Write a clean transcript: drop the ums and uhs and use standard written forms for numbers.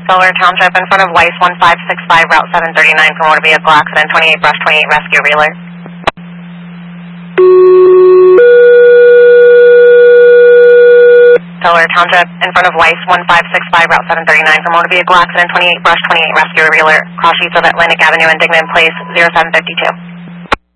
Solar Township in front of Weiss 1565, Route 739 for motor vehicle accident, 28 brush, 28 rescue reeler. Solar Township in front of Weiss 1565, Route 739 for motor vehicle accident, 28 brush, 28 rescue reeler, cross sheets of Atlantic Avenue and Dignan Place, 0752.